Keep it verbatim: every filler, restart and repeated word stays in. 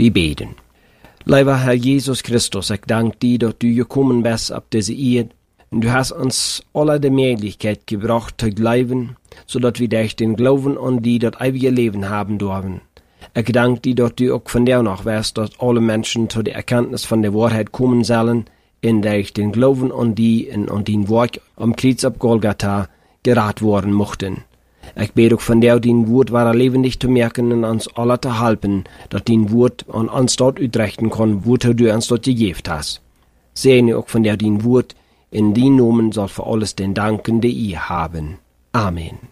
Wir beten. Lieber Herr Jesus Christus, ich danke dir, dass du gekommen bist auf diese Erde. Und du hast uns alle die Möglichkeit gebracht zu glauben, sodass wir durch den Glauben an die das ewige Leben haben dürfen. Ich danke dir, dass du auch von dir noch weißt, dass alle Menschen zu der Erkenntnis von der Wahrheit kommen sollen, in durch den Glauben an die und an den Werk am Kreuz auf Golgatha gerat worden mochten. Ich bete auch von dir, dein Wort war lebendig zu merken und uns alle zu helfen, dass dein Wort an uns dort utrechten kann, wo du uns dort gegeben hast. Segne auch von dir dein Wort, in dein Namen soll für alles den Danken, die ich haben. Amen.